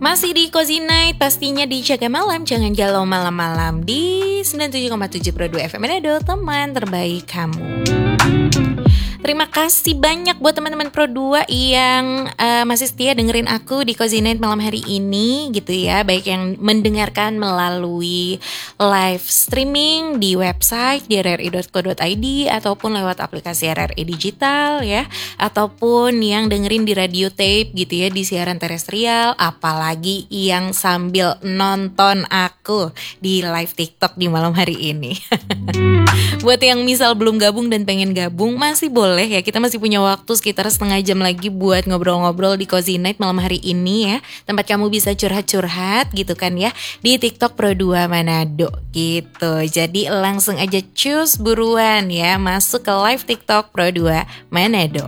Masih di Cozy Night, pastinya di Jaga Malam. Jangan galau malam-malam di 97,7 Pro 2 FM Manado, teman terbaik kamu. Terima kasih banyak buat teman-teman Pro 2 yang masih setia dengerin aku di Cozy Night malam hari ini gitu ya. Baik yang mendengarkan melalui live streaming di website di rri.co.id ataupun lewat aplikasi RRI Digital ya, ataupun yang dengerin di radio tape gitu ya, di siaran terestrial, apalagi yang sambil nonton aku di live TikTok di malam hari ini. Buat yang misal belum gabung dan pengen gabung, masih boleh ya, kita masih punya waktu sekitar setengah jam lagi buat ngobrol-ngobrol di Cozy Night malam hari ini ya. Tempat kamu bisa curhat-curhat gitu kan ya, di TikTok Pro 2 Manado gitu. Jadi langsung aja cus buruan ya, masuk ke live TikTok Pro 2 Manado.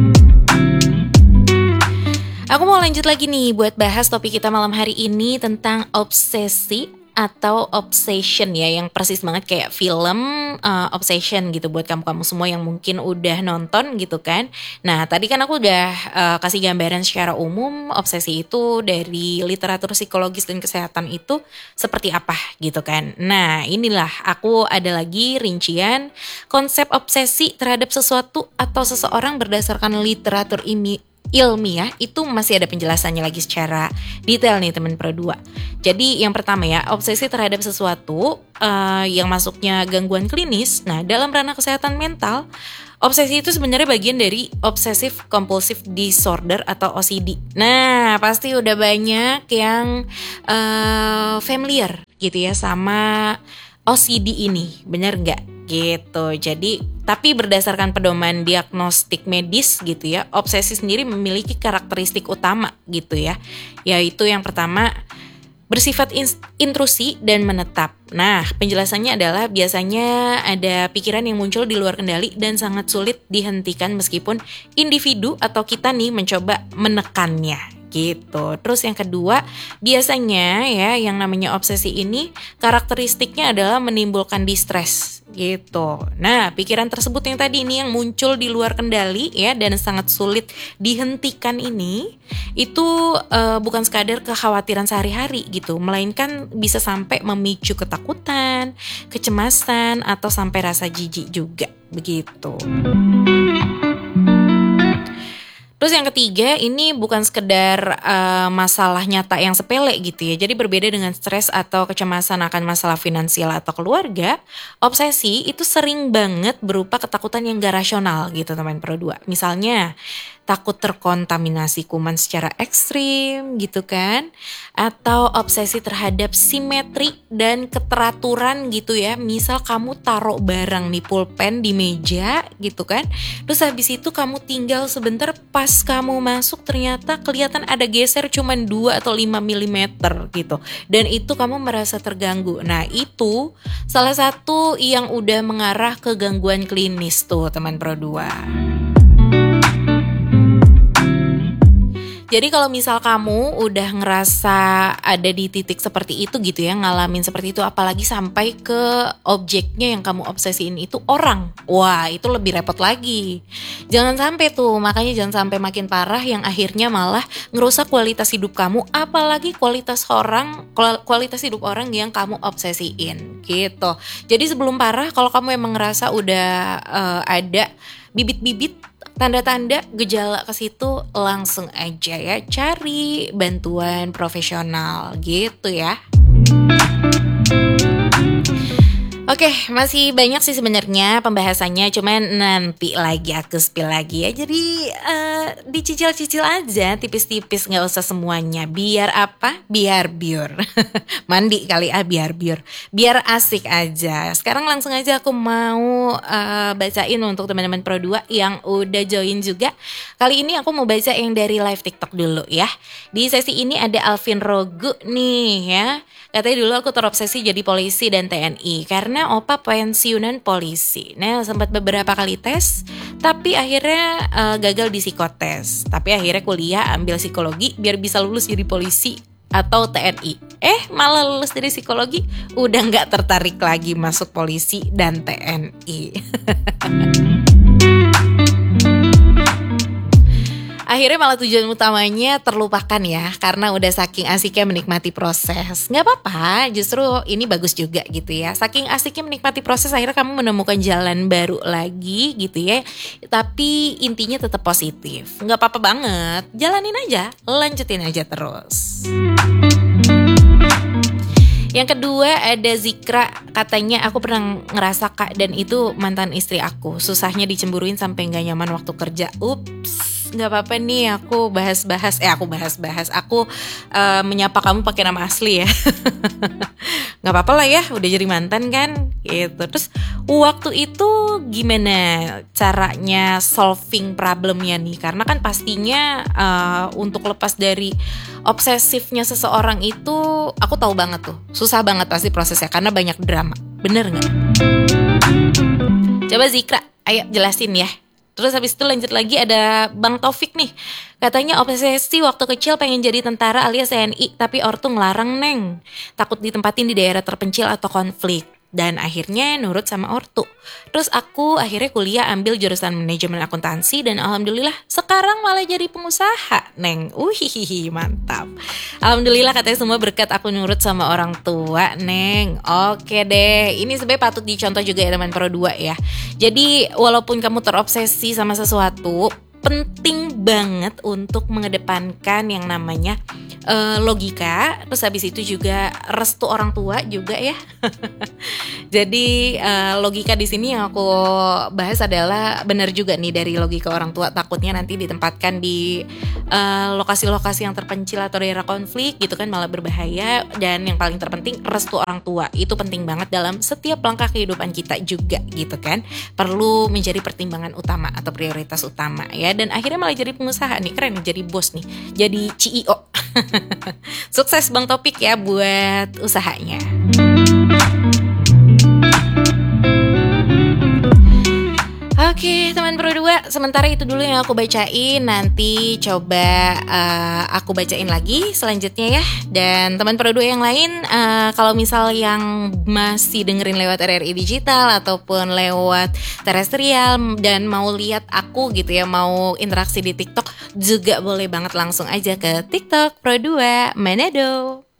Aku mau lanjut lagi nih buat bahas topik kita malam hari ini tentang obsesi atau obsession ya, yang persis banget kayak film Obsession gitu buat kamu-kamu semua yang mungkin udah nonton gitu kan. Nah tadi kan aku udah kasih gambaran secara umum obsesi itu dari literatur psikologis dan kesehatan itu seperti apa gitu kan. Nah inilah aku ada lagi rincian konsep obsesi terhadap sesuatu atau seseorang berdasarkan literatur ilmiah, itu masih ada penjelasannya lagi secara detail nih teman Pro 2. Jadi yang pertama ya, obsesi terhadap sesuatu yang masuknya gangguan klinis. Nah dalam ranah kesehatan mental, obsesi itu sebenarnya bagian dari obsessive compulsive disorder atau OCD. Nah pasti udah banyak yang familiar gitu ya sama OCD ini, bener nggak? Gitu. Jadi tapi berdasarkan pedoman diagnostik medis gitu ya, obsesi sendiri memiliki karakteristik utama gitu ya, yaitu yang pertama bersifat intrusi dan menetap. Nah penjelasannya adalah biasanya ada pikiran yang muncul di luar kendali dan sangat sulit dihentikan meskipun individu atau kita nih mencoba menekannya gitu. Terus yang kedua, biasanya ya yang namanya obsesi ini karakteristiknya adalah menimbulkan distres gitu. Nah, pikiran tersebut yang tadi ini yang muncul di luar kendali ya dan sangat sulit dihentikan ini, itu bukan sekadar kekhawatiran sehari-hari gitu, melainkan bisa sampai memicu ketakutan, kecemasan atau sampai rasa jijik juga begitu. Terus yang ketiga, ini bukan sekedar masalah nyata yang sepele gitu ya. Jadi berbeda dengan stres atau kecemasan akan masalah finansial atau keluarga, obsesi itu sering banget berupa ketakutan yang gak rasional gitu teman Pro 2. Misalnya takut terkontaminasi kuman secara ekstrim gitu kan, atau obsesi terhadap simetri dan keteraturan gitu ya. Misal kamu taruh barang nih, pulpen di meja gitu kan, terus habis itu kamu tinggal sebentar, pas kamu masuk ternyata kelihatan ada geser cuman 2 atau 5 mm gitu, dan itu kamu merasa terganggu. Nah itu salah satu yang udah mengarah ke gangguan klinis tuh teman Pro 2. Jadi kalau misal kamu udah ngerasa ada di titik seperti itu gitu ya, ngalamin seperti itu, apalagi sampai ke objeknya yang kamu obsesiin itu orang, wah itu lebih repot lagi. Jangan sampai tuh, makanya jangan sampai makin parah yang akhirnya malah ngerusak kualitas hidup kamu, apalagi kualitas hidup orang yang kamu obsesiin gitu. Jadi sebelum parah, kalau kamu emang ngerasa udah ada bibit-bibit tanda-tanda gejala ke situ, langsung aja ya cari bantuan profesional gitu ya. Oke, masih banyak sih sebenarnya pembahasannya, cuman nanti lagi aku spill lagi ya. Jadi dicicil-cicil aja tipis-tipis, nggak usah semuanya. Biar apa? Biar biur. Mandi kali biar asik aja. Sekarang langsung aja aku mau bacain untuk teman-teman Pro 2 yang udah join juga. Kali ini aku mau baca yang dari live TikTok dulu ya. Di sesi ini ada Alvin Rogu nih ya. Katanya dulu aku terobsesi jadi polisi dan TNI karena opa pensiunan polisi. Nah sempat beberapa kali tes, tapi akhirnya gagal di psikotes. Tapi akhirnya kuliah ambil psikologi biar bisa lulus jadi polisi atau TNI. Malah lulus dari psikologi udah gak tertarik lagi masuk polisi dan TNI. Akhirnya malah tujuan utamanya terlupakan ya, karena udah saking asiknya menikmati proses. Nggak apa-apa, justru ini bagus juga gitu ya. Saking asiknya menikmati proses, akhirnya kamu menemukan jalan baru lagi gitu ya. Tapi intinya tetap positif. Nggak apa-apa banget, jalanin aja, lanjutin aja terus. Yang kedua ada Zikra, katanya aku pernah ngerasa kak dan itu mantan istri aku. Susahnya dicemburuin sampai gak nyaman waktu kerja. Ups, gak apa-apa nih aku bahas-bahas. Aku menyapa kamu pakai nama asli ya. Gak apa-apa lah ya, udah jadi mantan kan gitu. Terus waktu itu gimana caranya solving problemnya nih? Karena kan pastinya untuk lepas dari obsesifnya seseorang itu aku tahu banget tuh, susah banget pasti prosesnya karena banyak drama. Bener gak? Coba Zikra, ayo jelasin ya. Terus habis itu lanjut lagi ada Bang Taufik nih. Katanya obsesi waktu kecil pengen jadi tentara alias TNI, tapi ortu ngelarang neng. Takut ditempatin di daerah terpencil atau konflik. Dan akhirnya nurut sama ortu. Terus aku akhirnya kuliah ambil jurusan manajemen akuntansi. Dan alhamdulillah sekarang malah jadi pengusaha neng. Uhihihi mantap. Alhamdulillah katanya semua berkat aku nurut sama orang tua neng. Oke deh, ini sebenarnya patut dicontoh juga ya teman Pro 2 ya. Jadi walaupun kamu terobsesi sama sesuatu, penting banget untuk mengedepankan yang namanya logika. Terus habis itu juga restu orang tua juga ya. Jadi logika di sini yang aku bahas adalah benar juga nih dari logika orang tua. Takutnya nanti ditempatkan di lokasi-lokasi yang terpencil atau daerah konflik gitu kan malah berbahaya. Dan yang paling terpenting restu orang tua. Itu penting banget dalam setiap langkah kehidupan kita juga gitu kan. Perlu menjadi pertimbangan utama atau prioritas utama ya. Dan akhirnya malah jadi pengusaha nih, keren nih, jadi bos nih, jadi CEO. Sukses Bang Topik ya buat usahanya. Oke teman Pro 2, sementara itu dulu yang aku bacain. Nanti coba aku bacain lagi selanjutnya ya. Dan teman Pro 2 yang lain, kalau misal yang masih dengerin lewat RRI Digital ataupun lewat terestrial dan mau lihat aku gitu ya, mau interaksi di TikTok, juga boleh banget langsung aja ke TikTok Pro 2 Manado.